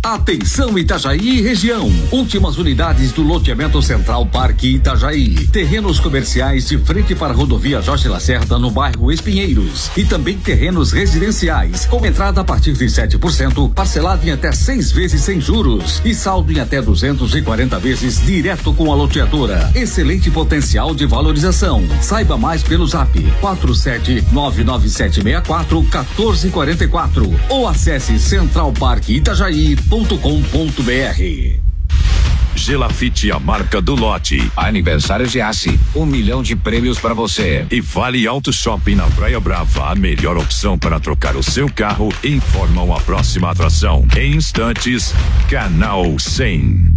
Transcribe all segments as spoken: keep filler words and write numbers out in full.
Atenção Itajaí e região. Últimas unidades do loteamento Central Parque Itajaí. Terrenos comerciais de frente para a rodovia Jorge Lacerda no bairro Espinheiros. E também terrenos residenciais com entrada a partir de sete por cento, parcelado em até seis vezes sem juros e saldo em até duzentos e quarenta vezes direto com a loteadora. Excelente potencial de valorização. Saiba mais pelo zap quatro sete nove nove sete seis quatro um quatro quatro quatro ou acesse central parque itajaí ponto com ponto br. Gelafite, a marca do lote. Aniversário Giasse, um milhão de prêmios para você. E Vale Auto Shopping na Praia Brava, a melhor opção para trocar o seu carro. Informam a próxima atração. Em instantes, Canal cem.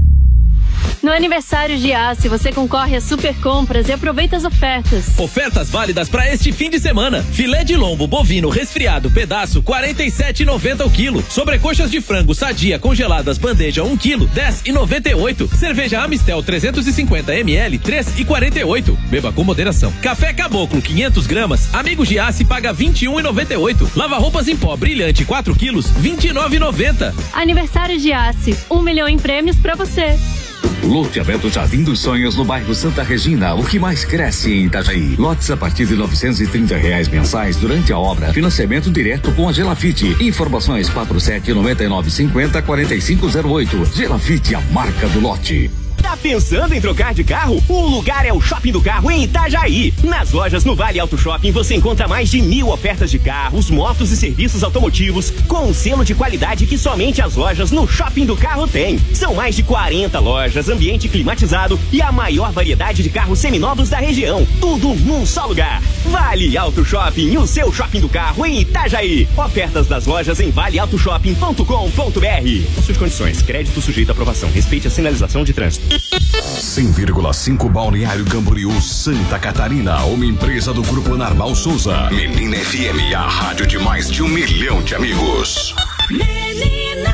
No aniversário Giasse, você concorre a super compras e aproveita as ofertas. Ofertas válidas para este fim de semana. Filé de lombo bovino resfriado pedaço quarenta e sete e noventa o quilo. Sobrecoxas de frango sadia congeladas bandeja um quilo dez e noventa e oito. Cerveja Amistel trezentos e cinquenta mililitros três e quarenta e oito. Beba com moderação. Café Caboclo quinhentos gramas. Amigo Giasse paga vinte e um e noventa e oito. Lava roupas em pó brilhante quatro quilos vinte e nove e noventa. Aniversário Giasse, um milhão em prêmios para você. Loteamento Jardim dos Sonhos no bairro Santa Regina, o que mais cresce em Itajaí. Lotes a partir de novecentos e trinta reais mensais durante a obra. Financiamento direto com a Gelafite. Informações quatro sete nove nove cinco zero quatro cinco zero oito. Gelafite, a marca do lote. Tá pensando em trocar de carro? O lugar é o Shopping do Carro em Itajaí. Nas lojas no Vale Auto Shopping você encontra mais de mil ofertas de carros, motos e serviços automotivos com um selo de qualidade que somente as lojas no Shopping do Carro têm. São mais de quarenta lojas, ambiente climatizado e a maior variedade de carros seminovos da região. Tudo num só lugar. Vale Auto Shopping, o seu Shopping do Carro em Itajaí. Ofertas das lojas em vale auto shopping ponto com ponto br. Suas condições, crédito sujeito à aprovação. Respeite a sinalização de trânsito. cem vírgula cinco Balneário Camboriú, Santa Catarina, uma empresa do Grupo Narval Souza. Menina F M, a rádio de mais de um milhão de amigos. Menina.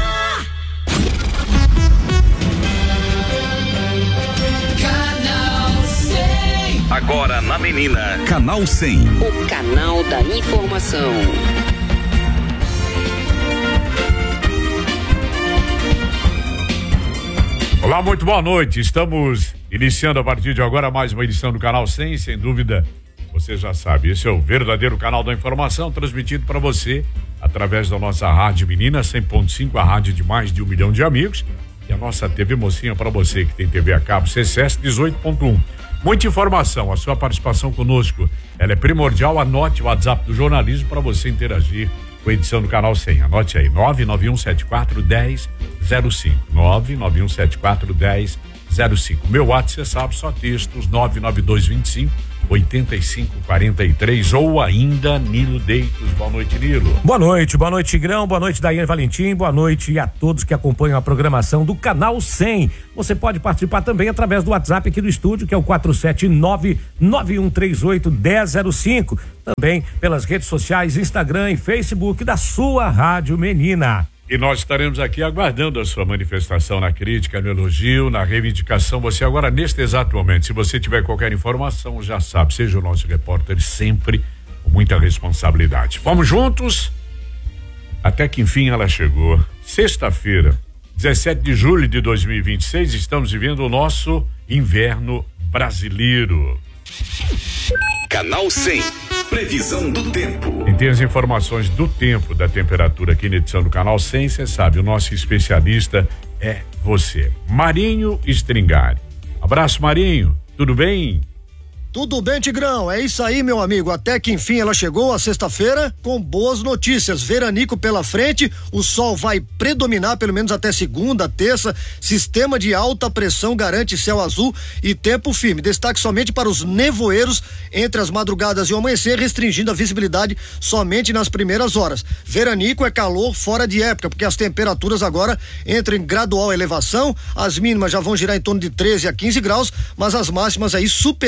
Canal cem. Agora na Menina, Canal cem. O canal da informação. Olá, muito boa noite. Estamos iniciando a partir de agora mais uma edição do Canal cem, sem dúvida, você já sabe, esse é o verdadeiro canal da informação, transmitido para você através da nossa Rádio Menina cem ponto cinco, a rádio de mais de um milhão de amigos, e a nossa T V Mocinha para você que tem T V a cabo, C C S dezoito ponto um. Muita informação, a sua participação conosco, ela é primordial. Anote o WhatsApp do jornalismo para você interagir com a edição do Canal cem. Anote aí, nove nove um sete quatro um zero zero cinco, nove nove um sete quatro um zero zero cinco. Meu WhatsApp, você sabe, só textos, nove nove dois dois cinco oitenta e cinco quarenta e três, ou ainda Nilo Deitos. Boa noite, Nilo. Boa noite, boa noite, Tigrão, boa noite, Daiane Valentim, boa noite a todos que acompanham a programação do Canal cem. Você pode participar também através do WhatsApp aqui do estúdio, que é o quatro sete nove nove um três oito um zero zero cinco. Também pelas redes sociais, Instagram e Facebook da sua Rádio Menina. E nós estaremos aqui aguardando a sua manifestação na crítica, no elogio, na reivindicação. Você agora, neste exato momento, se você tiver qualquer informação, já sabe, seja o nosso repórter sempre com muita responsabilidade. Vamos juntos? Até que enfim ela chegou. Sexta-feira, dezessete de julho de dois mil e vinte e seis, estamos vivendo o nosso inverno brasileiro. Canal cem. Previsão do tempo. E tem as informações do tempo, da temperatura aqui na edição do Canal cem, você sabe, o nosso especialista é você, Marinho Stringari. Abraço, Marinho, tudo bem? Tudo bem, Tigrão, é isso aí, meu amigo, até que enfim ela chegou a sexta-feira com boas notícias, veranico pela frente, o sol vai predominar pelo menos até segunda, terça, sistema de alta pressão garante céu azul e tempo firme, destaque somente para os nevoeiros entre as madrugadas e o amanhecer, restringindo a visibilidade somente nas primeiras horas. Veranico é calor fora de época, porque as temperaturas agora entram em gradual elevação, as mínimas já vão girar em torno de treze a quinze graus, mas as máximas aí superando os vinte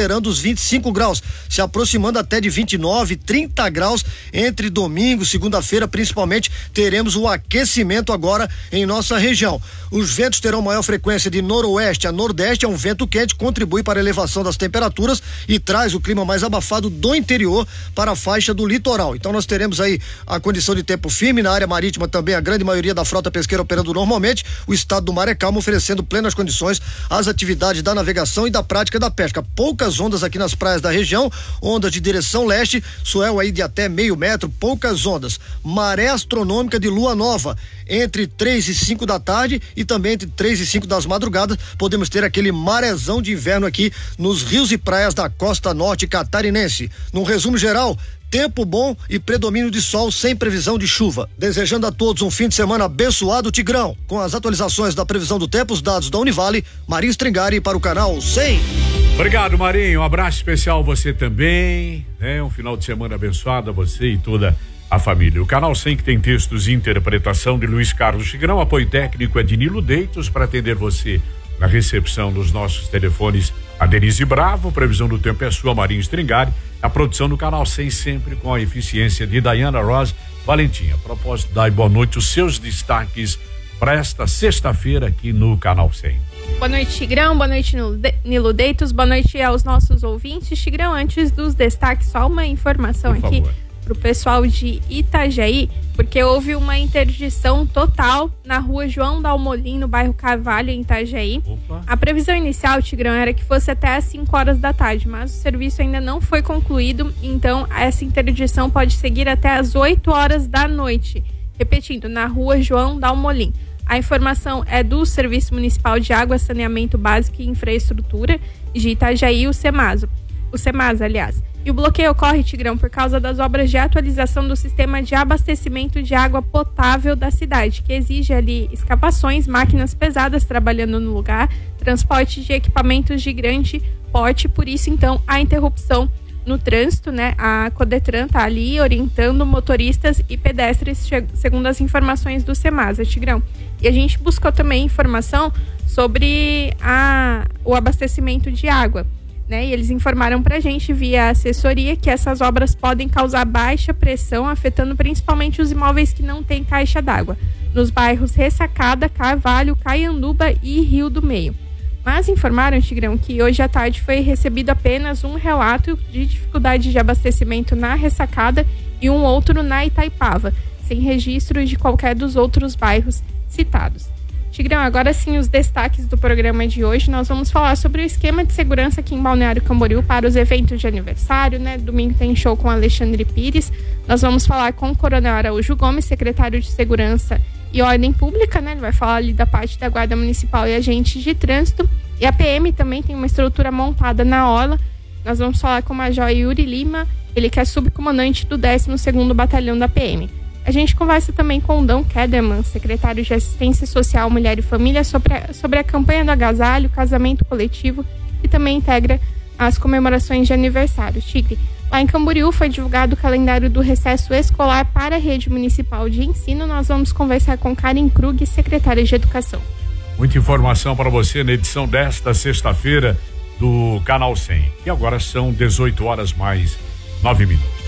vinte e cinco graus, se aproximando até de vinte e nove, trinta graus entre domingo, segunda-feira, principalmente, teremos o aquecimento agora em nossa região. Os ventos terão maior frequência de noroeste a nordeste, é um vento quente, contribui para a elevação das temperaturas e traz o clima mais abafado do interior para a faixa do litoral. Então nós teremos aí a condição de tempo firme, na área marítima também a grande maioria da frota pesqueira operando normalmente, o estado do mar é calmo, oferecendo plenas condições às atividades da navegação e da prática da pesca. Poucas ondas aqui nas praias da região, ondas de direção leste, swell aí de até meio metro, poucas ondas. Maré astronômica de lua nova, entre três e cinco da tarde e também entre três e cinco das madrugadas, podemos ter aquele marezão de inverno aqui nos rios e praias da costa norte catarinense. Num resumo geral, tempo bom e predomínio de sol sem previsão de chuva. Desejando a todos um fim de semana abençoado, Tigrão. Com as atualizações da previsão do tempo, os dados da Univale, Marinho Stringari para o canal cem. Obrigado, Marinho. Um abraço especial a você também. É um final de semana abençoado a você e toda a família. O canal cem que tem textos e interpretação de Luiz Carlos Tigrão, apoio técnico é de Nilo Deitos para atender você na recepção dos nossos telefones. A Denise Bravo, previsão do tempo é sua, Marinho Stringari. A produção do canal cem sempre com a eficiência de Dayana Rosa Valentim. A propósito, dai boa noite, os seus destaques para esta sexta-feira aqui no canal cem. Boa noite, Tigrão, boa noite, Nilo Deitos, boa noite aos nossos ouvintes. Tigrão, antes dos destaques, só uma informação Por aqui favor. Pro pessoal de Itajaí, porque houve uma interdição total na rua João Dalmolin, no bairro Carvalho, em Itajaí. Opa. A previsão inicial, Tigrão, era que fosse até às cinco horas da tarde, mas o serviço ainda não foi concluído, então essa interdição pode seguir até às oito horas da noite. Repetindo, na rua João Dalmolin. A informação é do Serviço Municipal de Água, Saneamento Básico e Infraestrutura de Itajaí, o SEMASO. O SEMASA, aliás. E o bloqueio ocorre, Tigrão, por causa das obras de atualização do sistema de abastecimento de água potável da cidade, que exige ali escavações, máquinas pesadas trabalhando no lugar, transporte de equipamentos de grande porte, por isso, então, a interrupção no trânsito, né? A Codetran tá ali orientando motoristas e pedestres, segundo as informações do SEMASA, Tigrão. E a gente buscou também informação sobre a, o abastecimento de água, né? E eles informaram pra gente via assessoria que essas obras podem causar baixa pressão, afetando principalmente os imóveis que não têm caixa d'água, nos bairros Ressacada, Carvalho, Caianduba e Rio do Meio. Mas informaram, Tigrão, que hoje à tarde foi recebido apenas um relato de dificuldade de abastecimento na Ressacada e um outro na Itaipava, sem registro de qualquer dos outros bairros citados. Tigrão, agora sim os destaques do programa de hoje. Nós vamos falar sobre o esquema de segurança aqui em Balneário Camboriú para os eventos de aniversário, né? Domingo tem show com Alexandre Pires. Nós vamos falar com o Coronel Araújo Gomes, secretário de Segurança e Ordem Pública, né? Ele vai falar ali da parte da Guarda Municipal e agentes de trânsito. E a P M também tem uma estrutura montada na orla. Nós vamos falar com o Major Yuri Lima, ele que é subcomandante do décimo segundo Batalhão da P M. A gente conversa também com o Dão Kederman, secretário de Assistência Social, Mulher e Família, sobre a, sobre a campanha do agasalho, casamento coletivo, e também integra as comemorações de aniversário. Tigre, lá em Camboriú foi divulgado o calendário do recesso escolar para a rede municipal de ensino. Nós vamos conversar com Karen Krug, secretária de Educação. Muita informação para você na edição desta sexta-feira do Canal cem. E agora são dezoito horas mais nove minutos.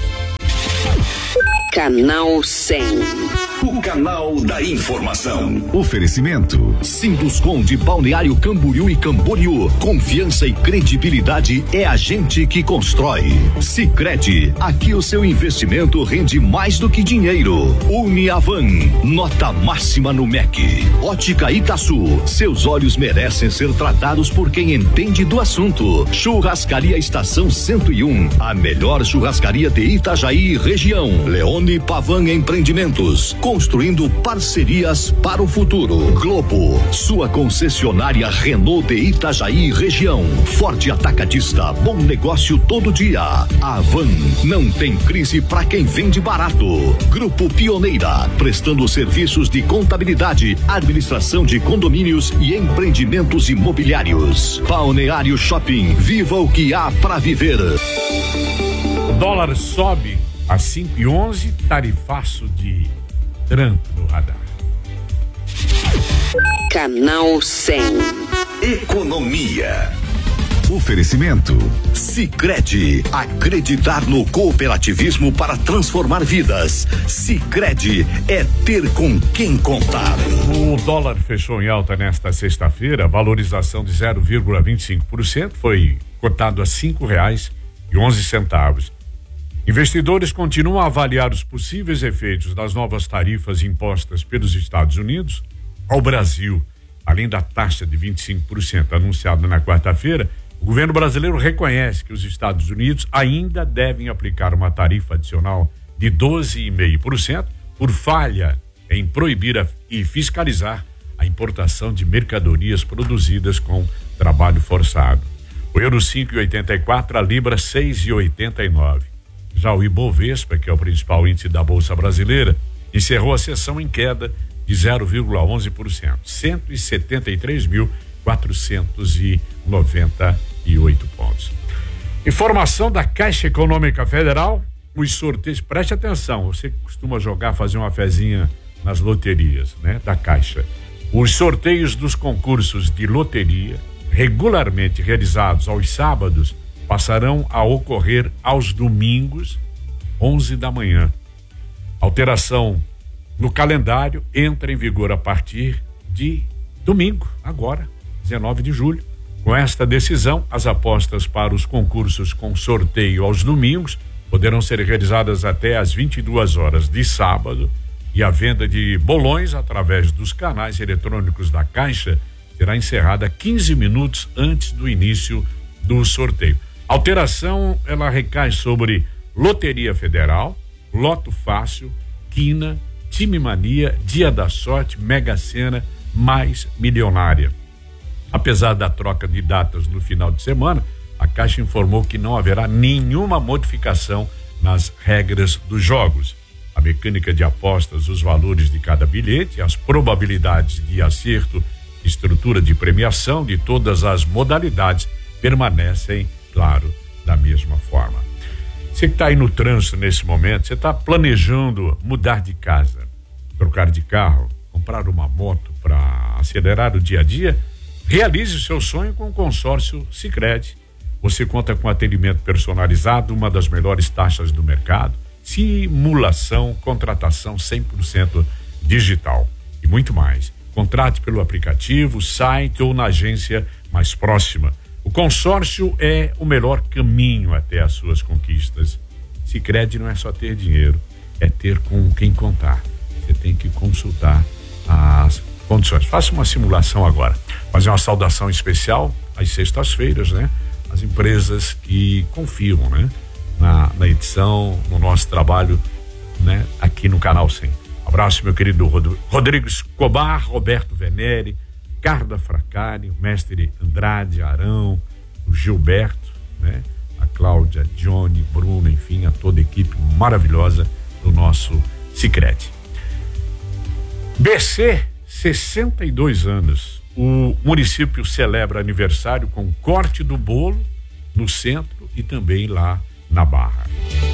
Canal cem. O canal da informação. Oferecimento. Sinduscom de Balneário Camboriú e Camboriú. Confiança e credibilidade é a gente que constrói. Sicredi. Aqui o seu investimento rende mais do que dinheiro. Uniavan. Nota máxima no M E C. Ótica Itaçu. Seus olhos merecem ser tratados por quem entende do assunto. Churrascaria Estação cento e um. A melhor churrascaria de Itajaí e região. Leone Pavan Empreendimentos. Construindo parcerias para o futuro. Globo, sua concessionária Renault de Itajaí região. Forte Atacadista, bom negócio todo dia. Avan, não tem crise para quem vende barato. Grupo Pioneira, prestando serviços de contabilidade, administração de condomínios e empreendimentos imobiliários. Balneário Shopping, viva o que há para viver. O dólar sobe a cinco e onze, tarifaço de Trump no radar. Canal cem. Economia. Oferecimento Sicredi, acreditar no cooperativismo para transformar vidas. Sicredi é ter com quem contar. O dólar fechou em alta nesta sexta-feira, valorização de zero vírgula vinte e cinco por cento, foi cotado a cinco reais e onze centavos. Investidores continuam a avaliar os possíveis efeitos das novas tarifas impostas pelos Estados Unidos ao Brasil. Além da taxa de vinte e cinco por cento anunciada na quarta-feira, o governo brasileiro reconhece que os Estados Unidos ainda devem aplicar uma tarifa adicional de doze vírgula cinco por cento por falha em proibir a, e fiscalizar a importação de mercadorias produzidas com trabalho forçado. O euro cinco vírgula oitenta e quatro, a libra seis vírgula oitenta e nove. Já o Ibovespa, que é o principal índice da Bolsa Brasileira, encerrou a sessão em queda de zero vírgula onze por cento, cento e setenta e três mil quatrocentos e noventa e oito pontos. Informação da Caixa Econômica Federal, os sorteios, preste atenção, você costuma jogar, fazer uma fezinha nas loterias, né, da Caixa. Os sorteios dos concursos de loteria, regularmente realizados aos sábados, passarão a ocorrer aos domingos, onze da manhã. Alteração no calendário entra em vigor a partir de domingo, agora, dezenove de julho. Com esta decisão, as apostas para os concursos com sorteio aos domingos poderão ser realizadas até às vinte e duas horas de sábado, e a venda de bolões através dos canais eletrônicos da Caixa será encerrada quinze minutos antes do início do sorteio. A alteração, ela recai sobre Loteria Federal, Loto Fácil, Quina, Time Mania, Dia da Sorte, Mega Sena, mais Milionária. Apesar da troca de datas no final de semana, a Caixa informou que não haverá nenhuma modificação nas regras dos jogos. A mecânica de apostas, os valores de cada bilhete, as probabilidades de acerto, estrutura de premiação de todas as modalidades permanecem, claro, da mesma forma. Você que está aí no trânsito nesse momento, você está planejando mudar de casa, trocar de carro, comprar uma moto para acelerar o dia a dia, realize o seu sonho com o consórcio Sicredi. Você conta com atendimento personalizado, uma das melhores taxas do mercado, simulação, contratação cem por cento digital e muito mais. Contrate pelo aplicativo, site ou na agência mais próxima. O consórcio é o melhor caminho até as suas conquistas. Sicredi não é só ter dinheiro, é ter com quem contar. Você tem que consultar as condições. Faça uma simulação agora. Fazer uma saudação especial às sextas-feiras, né? As empresas que confiam, né? Na, na edição, no nosso trabalho, né? Aqui no Canal cem. Abraço, meu querido Rod- Rodrigo Escobar, Roberto Venere, Carda Fracari, o mestre Andrade Arão, o Gilberto, né? A Cláudia, Johnny, Bruno, enfim, a toda a equipe maravilhosa do nosso Sicredi. B C, sessenta e dois anos. O município celebra aniversário com corte do bolo no centro e também lá na Barra.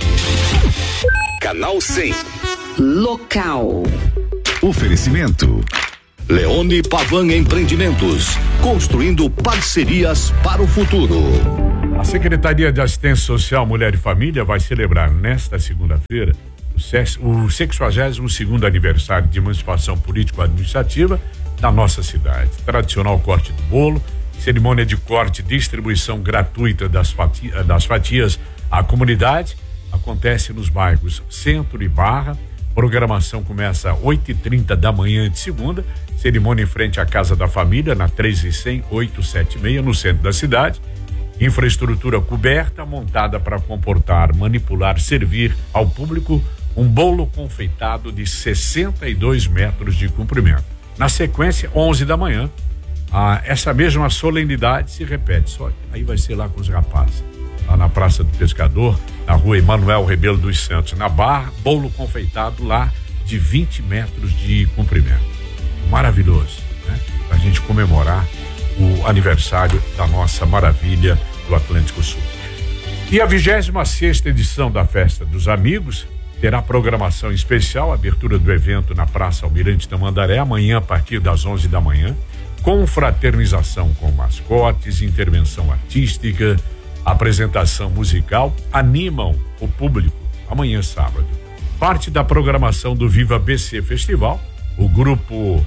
Canal cem. Local. Oferecimento Leone Pavan Empreendimentos, construindo parcerias para o futuro. A Secretaria de Assistência Social, Mulher e Família vai celebrar nesta segunda-feira o sexagésimo segundo aniversário de emancipação político-administrativa da nossa cidade. Tradicional corte do bolo, cerimônia de corte e distribuição gratuita das, fatia, das fatias à comunidade, acontece nos bairros Centro e Barra. Programação começa às oito e trinta da manhã de segunda, cerimônia em frente à Casa da Família, na treze cem, oitocentos e setenta e seis, no centro da cidade. Infraestrutura coberta, montada para comportar, manipular, servir ao público um bolo confeitado de sessenta e dois metros de comprimento. Na sequência, onze da manhã, ah, essa mesma solenidade se repete, só aí vai ser lá com os rapazes, lá na Praça do Pescador, na rua Emanuel Rebelo dos Santos, na Barra, bolo confeitado lá de vinte metros de comprimento. Maravilhoso, né? Pra gente comemorar o aniversário da nossa maravilha do Atlântico Sul. E a vigésima sexta edição da Festa dos Amigos terá programação especial, abertura do evento na Praça Almirante Tamandaré, amanhã a partir das onze da manhã, confraternização com mascotes, intervenção artística, apresentação musical, animam o público amanhã sábado. Parte da programação do Viva B C Festival, o grupo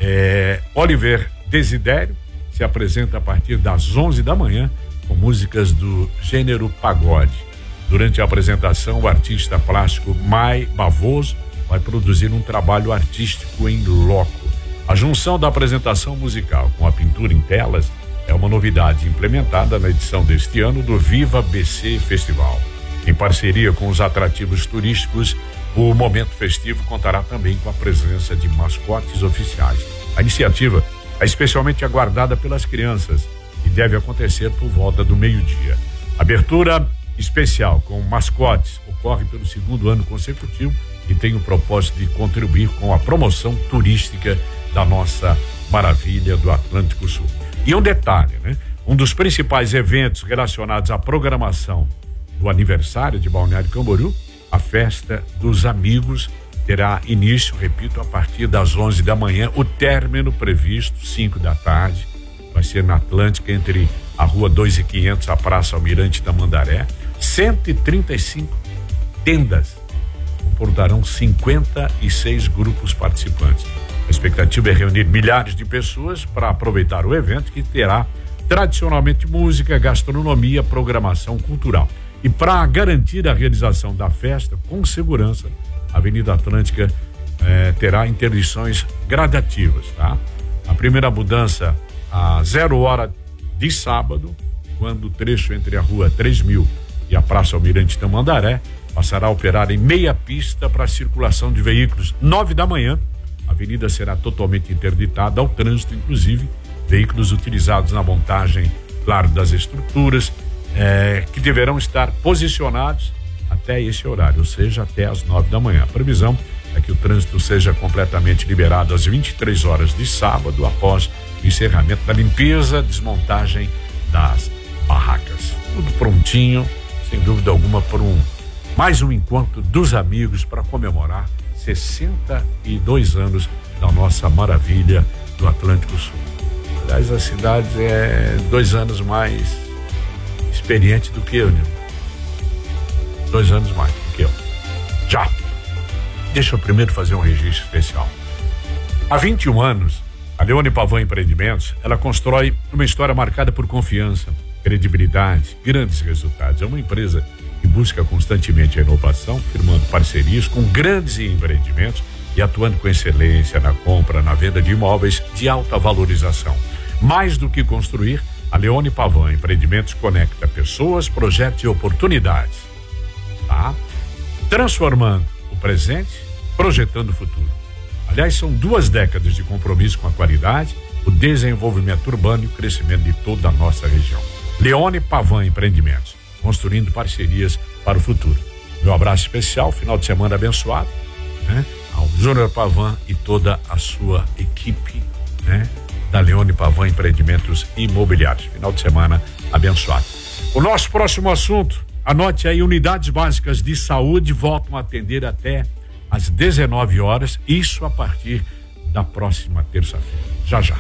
é, Oliver Desidério se apresenta a partir das onze da manhã com músicas do gênero pagode. Durante a apresentação, o artista plástico Mai Bavoso vai produzir um trabalho artístico em loco. A junção da apresentação musical com a pintura em telas é uma novidade implementada na edição deste ano do Viva B C Festival. Em parceria com os atrativos turísticos, o momento festivo contará também com a presença de mascotes oficiais. A iniciativa é especialmente aguardada pelas crianças e deve acontecer por volta do meio-dia. Abertura especial com mascotes ocorre pelo segundo ano consecutivo e tem o propósito de contribuir com a promoção turística da nossa maravilha do Atlântico Sul. E um detalhe, né? Um dos principais eventos relacionados à programação do aniversário de Balneário Camboriú, a Festa dos Amigos, terá início, repito, a partir das onze da manhã, o término previsto, cinco da tarde, vai ser na Atlântica, entre a Rua dois e quinhentos, a Praça Almirante Tamandaré, cento e trinta e cinco tendas, comportarão cinquenta e seis grupos participantes. A expectativa é reunir milhares de pessoas para aproveitar o evento, que terá tradicionalmente música, gastronomia, programação cultural. E para garantir a realização da festa com segurança, a Avenida Atlântica eh, terá interdições gradativas, tá? A primeira mudança a zero hora de sábado, quando o trecho entre a Rua três mil e a Praça Almirante Tamandaré passará a operar em meia pista para a circulação de veículos. Nove da manhã, a avenida será totalmente interditada ao trânsito, inclusive veículos utilizados na montagem, claro, das estruturas, eh, que deverão estar posicionados até esse horário, ou seja, até às nove da manhã. A previsão é que o trânsito seja completamente liberado às vinte e três horas de sábado, após o encerramento da limpeza, desmontagem das barracas. Tudo prontinho, sem dúvida alguma, por um mais um encontro dos amigos para comemorar sessenta e dois anos da nossa maravilha do Atlântico Sul. Aliás, a cidade é dois anos mais experiente do que eu, né? Dois anos mais do que eu. Já. Deixa eu primeiro fazer um registro especial. Há vinte e um anos, a Leone Pavan Empreendimentos, ela constrói uma história marcada por confiança, credibilidade, grandes resultados. É uma empresa que busca constantemente a inovação, firmando parcerias com grandes empreendimentos e atuando com excelência na compra, na venda de imóveis de alta valorização. Mais do que construir, a Leone Pavan Empreendimentos conecta pessoas, projetos e oportunidades. Tá? Transformando o presente, projetando o futuro. Aliás, são duas décadas de compromisso com a qualidade, o desenvolvimento urbano e o crescimento de toda a nossa região. Leone Pavan Empreendimentos, construindo parcerias para o futuro. Meu abraço especial, final de semana abençoado, né? Ao Júnior Pavan e toda a sua equipe, né? Da Leone Pavan Empreendimentos Imobiliários. Final de semana abençoado. O nosso próximo assunto, anote aí, unidades básicas de saúde voltam a atender até às dezenove horas, isso a partir da próxima terça-feira. Já, já.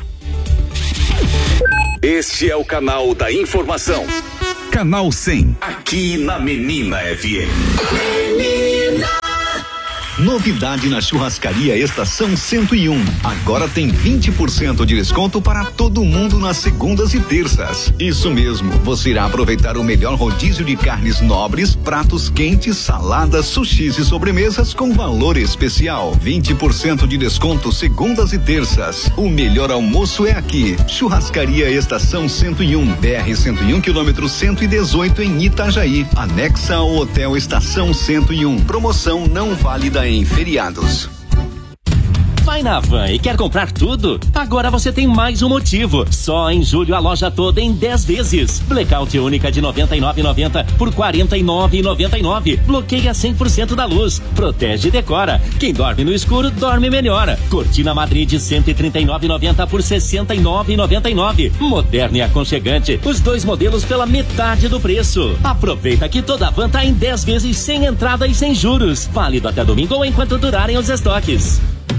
Este é o canal da informação. Canal cem. Aqui na Menina F M. Menina. Novidade na churrascaria Estação cento e um. Agora tem vinte por cento de desconto para todo mundo nas segundas e terças. Isso mesmo, você irá aproveitar o melhor rodízio de carnes nobres, pratos quentes, saladas, sushis e sobremesas com valor especial. vinte por cento de desconto segundas e terças. O melhor almoço é aqui. Churrascaria Estação cento e um, B R cento e um, quilômetro cento e dezoito, em Itajaí. Anexa ao Hotel Estação cento e um. Promoção não válida em feriados. Vai na Van e quer comprar tudo? Agora você tem mais um motivo. Só em julho a loja toda em dez vezes. Blackout única de noventa e nove reais e noventa centavos por quarenta e nove reais e noventa e nove centavos. Bloqueia cem por cento da luz. Protege e decora. Quem dorme no escuro, dorme melhor. Cortina Madrid de cento e trinta e nove reais e noventa centavos por sessenta e nove reais e noventa e nove centavos. Moderno e aconchegante. Os dois modelos pela metade do preço. Aproveita que toda a Van tá em dez vezes sem entrada e sem juros. Válido até domingo ou enquanto durarem os estoques.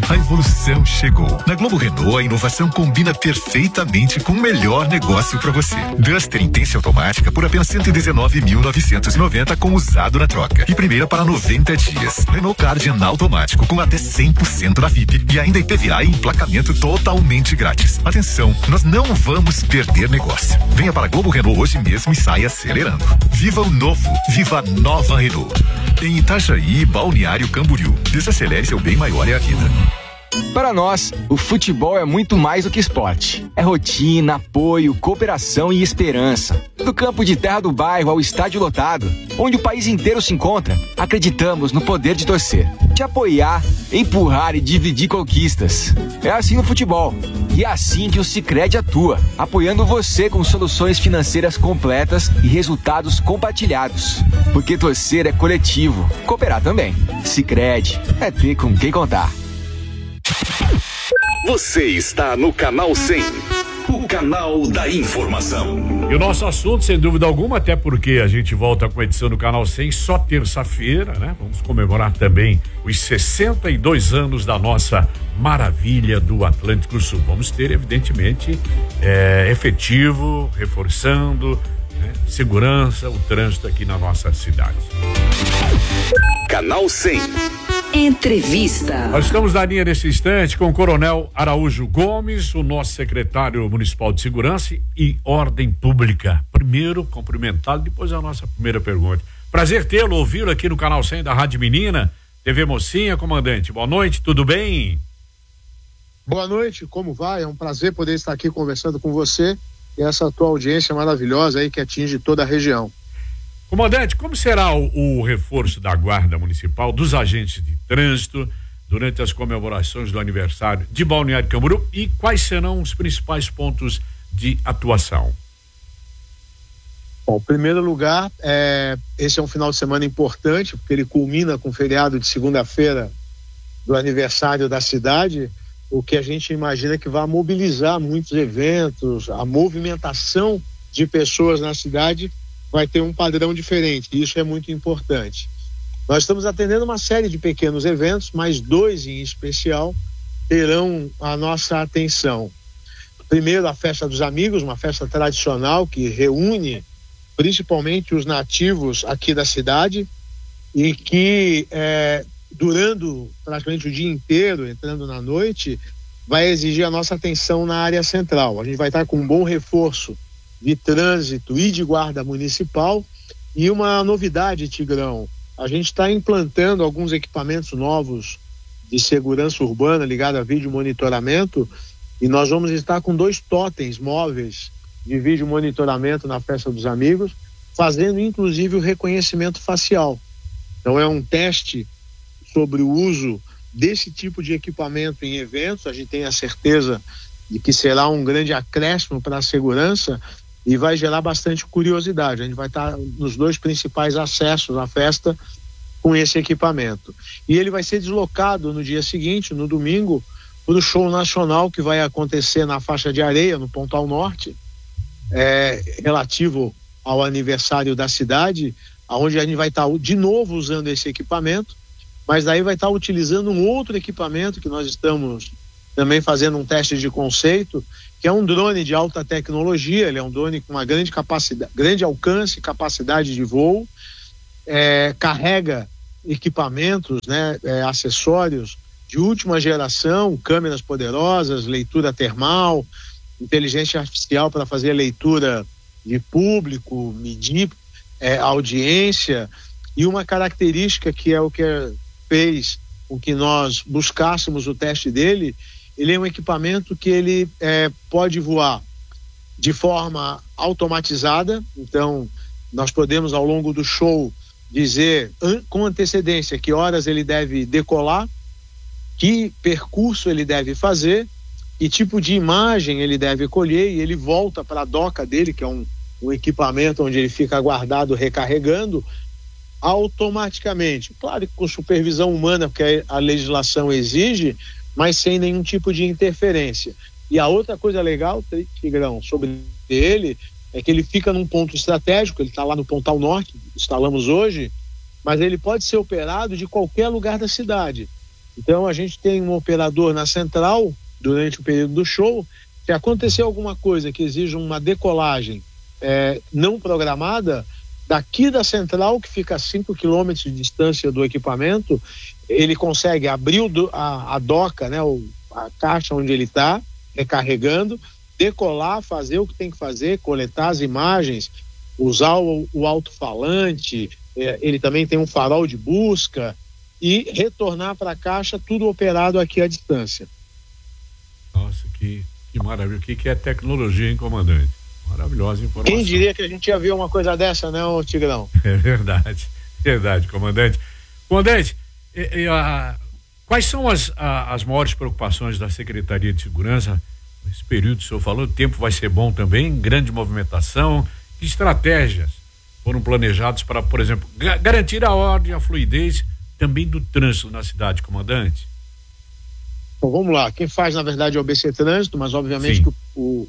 A evolução chegou. Na Globo Renault, a inovação combina perfeitamente com o melhor negócio para você. Duster Intense automática por apenas cento e dezenove mil novecentos e noventa com usado na troca. E primeira para noventa dias. Renault Guardian automático com até cem por cento da V I P e ainda I P V A e emplacamento totalmente grátis. Atenção, nós não vamos perder negócio. Venha para a Globo Renault hoje mesmo e saia acelerando. Viva o novo, viva a nova Renault. Em Itajaí, Balneário Camboriú. Desacelere, seu bem maior é a vida. Para nós, o futebol é muito mais do que esporte. É rotina, apoio, cooperação e esperança. Do campo de terra do bairro ao estádio lotado, onde o país inteiro se encontra, acreditamos no poder de torcer, de apoiar, empurrar e dividir conquistas. É assim no futebol. E é assim que o Sicredi atua, apoiando você com soluções financeiras completas e resultados compartilhados. Porque torcer é coletivo, cooperar também. Sicredi, é ter com quem contar. Você está no Canal cem, o canal da informação. E o nosso assunto, sem dúvida alguma, até porque a gente volta com a edição do Canal cem só terça-feira, né? Vamos comemorar também os sessenta e dois anos da nossa maravilha do Atlântico Sul. Vamos ter, evidentemente, é, efetivo, reforçando, né? Segurança, o trânsito aqui na nossa cidade. Canal cem. Entrevista. Nós estamos na linha nesse instante com o Coronel Araújo Gomes, o nosso secretário municipal de Segurança e Ordem Pública. Primeiro, cumprimentá-lo, depois a nossa primeira pergunta. Prazer tê-lo, ouvi-lo aqui no Canal cem da Rádio Menina, T V Mocinha, comandante. Boa noite, tudo bem? Boa noite, como vai? É um prazer poder estar aqui conversando com você e essa tua audiência maravilhosa aí que atinge toda a região. Comandante, como será o, o reforço da Guarda Municipal, dos agentes de trânsito, durante as comemorações do aniversário de Balneário Camboriú e quais serão os principais pontos de atuação? Bom, em primeiro lugar, é, esse é um final de semana importante, porque ele culmina com o feriado de segunda-feira do aniversário da cidade, o que a gente imagina que vai mobilizar muitos eventos, a movimentação de pessoas na cidade vai ter um padrão diferente, e isso é muito importante. Nós estamos atendendo uma série de pequenos eventos, mas dois em especial terão a nossa atenção. Primeiro, a Festa dos Amigos, uma festa tradicional que reúne principalmente os nativos aqui da cidade e que, é, durando praticamente o dia inteiro, entrando na noite, vai exigir a nossa atenção na área central. A gente vai estar com um bom reforço de trânsito e de guarda municipal. E uma novidade, Tigrão, a gente está implantando alguns equipamentos novos de segurança urbana ligado a vídeo monitoramento, e nós vamos estar com dois totens móveis de vídeo monitoramento na Festa dos Amigos, fazendo inclusive o reconhecimento facial. Então é um teste sobre o uso desse tipo de equipamento em eventos. A gente tem a certeza de que será um grande acréscimo para a segurança e vai gerar bastante curiosidade. A gente vai estar nos dois principais acessos à festa com esse equipamento. E ele vai ser deslocado no dia seguinte, no domingo, para o show nacional que vai acontecer na faixa de areia, no Pontal Norte, é, relativo ao aniversário da cidade, onde a gente vai estar de novo usando esse equipamento, mas daí vai estar utilizando um outro equipamento que nós estamos também fazendo um teste de conceito, que é um drone de alta tecnologia. Ele é um drone com uma grande capacidade, grande alcance e capacidade de voo, é, carrega equipamentos, né, é, acessórios de última geração, câmeras poderosas, leitura termal, inteligência artificial para fazer leitura de público, medir é, audiência, e uma característica que é o que fez com que nós buscássemos o teste dele. Ele é um equipamento que ele é, pode voar de forma automatizada. Então nós podemos ao longo do show dizer an- com antecedência que horas ele deve decolar, que percurso ele deve fazer, que tipo de imagem ele deve colher, e ele volta para a doca dele, que é um, um equipamento onde ele fica guardado recarregando automaticamente, claro que com supervisão humana, porque a legislação exige, mas sem nenhum tipo de interferência. E a outra coisa legal, Tigrão, sobre ele, é que ele fica num ponto estratégico. Ele está lá no Pontal Norte, instalamos hoje, mas ele pode ser operado de qualquer lugar da cidade. Então a gente tem um operador na central durante o período do show. Se acontecer alguma coisa que exija uma decolagem é, não programada, daqui da central, que fica a cinco quilômetros de distância do equipamento, ele consegue abrir o do, a, a doca, né, o, a caixa onde ele está, recarregando, decolar, fazer o que tem que fazer, coletar as imagens, usar o, o alto-falante, é, ele também tem um farol de busca e retornar para a caixa, tudo operado aqui à distância. Nossa, que, que maravilha. O que, que é tecnologia, hein, comandante? Maravilhosa informação. Quem diria que a gente ia ver uma coisa dessa, né, ô Tigrão? É verdade, verdade, comandante. Comandante, e, e, a, quais são as, a, as maiores preocupações da Secretaria de Segurança? Esse período que o senhor falou, o tempo vai ser bom também, grande movimentação. Que estratégias foram planejadas para, por exemplo, ga- garantir a ordem, a fluidez também do trânsito na cidade, comandante? Bom, vamos lá. Quem faz, na verdade, é o B C Trânsito, mas obviamente que o, o,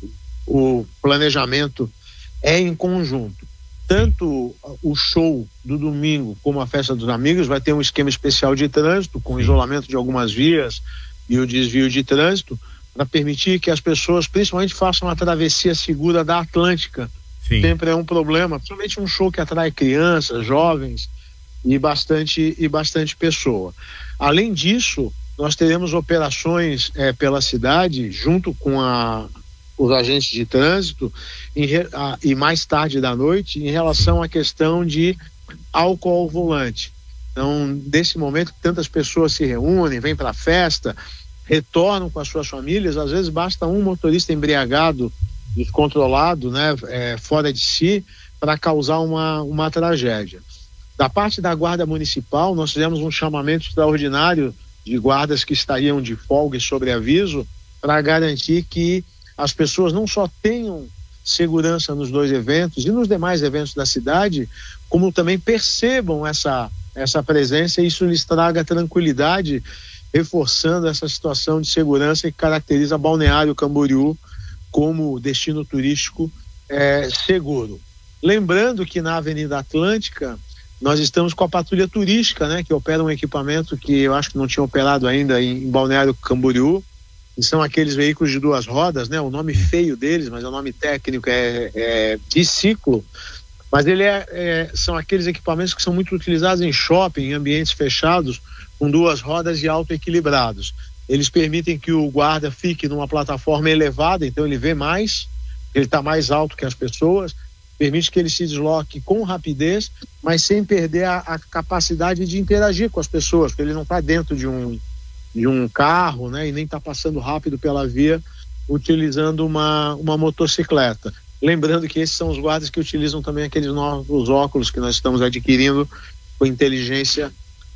o planejamento é em conjunto. Tanto o show do domingo como a festa dos amigos vai ter um esquema especial de trânsito, com isolamento de algumas vias e o desvio de trânsito, para permitir que as pessoas, principalmente, façam a travessia segura da Atlântica. Sim. Sempre é um problema, principalmente um show que atrai crianças, jovens e bastante, e bastante pessoa. Além disso, nós teremos operações eh, pela cidade, junto com a, os agentes de trânsito, em, a, e mais tarde da noite, em relação à questão de álcool ao volante. Então, nesse momento que tantas pessoas se reúnem, vêm para a festa, retornam com as suas famílias, às vezes basta um motorista embriagado, descontrolado, né, é, fora de si, para causar uma, uma tragédia. Da parte da Guarda Municipal, nós fizemos um chamamento extraordinário de guardas que estariam de folga e sobreaviso para garantir que as pessoas não só tenham segurança nos dois eventos e nos demais eventos da cidade, como também percebam essa, essa presença e isso lhes traga tranquilidade, reforçando essa situação de segurança que caracteriza Balneário Camboriú como destino turístico é, seguro. Lembrando que na Avenida Atlântica nós estamos com a patrulha turística, né, que opera um equipamento que eu acho que não tinha operado ainda em, em Balneário Camboriú, e são aqueles veículos de duas rodas, né, o nome feio deles, mas o nome técnico é, é biciclo, mas ele é, é, são aqueles equipamentos que são muito utilizados em shopping, em ambientes fechados, com duas rodas e auto-equilibrados. Eles permitem que o guarda fique numa plataforma elevada, então ele vê mais, ele está mais alto que as pessoas, permite que ele se desloque com rapidez, mas sem perder a, a capacidade de interagir com as pessoas, porque ele não está dentro de um, de um carro, né, e nem está passando rápido pela via utilizando uma, uma motocicleta. Lembrando que esses são os guardas que utilizam também aqueles novos óculos que nós estamos adquirindo com inteligência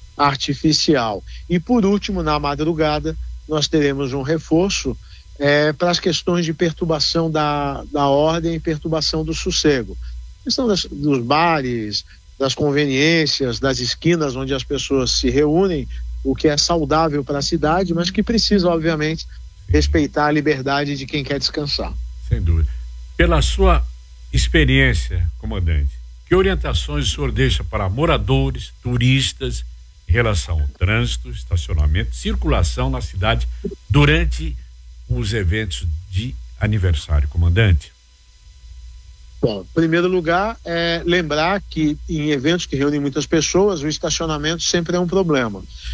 artificial. E por último, na madrugada, nós teremos um reforço é, para as questões de perturbação da, da ordem e perturbação do sossego. A questão das, dos bares, das conveniências, das esquinas onde as pessoas se reúnem, o que é saudável para a cidade, mas que precisa, obviamente, respeitar a liberdade de quem quer descansar. Sem dúvida. Pela sua experiência, comandante, que orientações o senhor deixa para moradores, turistas, em relação ao trânsito, estacionamento, circulação na cidade durante os eventos de aniversário, comandante? Bom, em primeiro lugar, é lembrar que em eventos que reúnem muitas pessoas, o estacionamento sempre é um problema.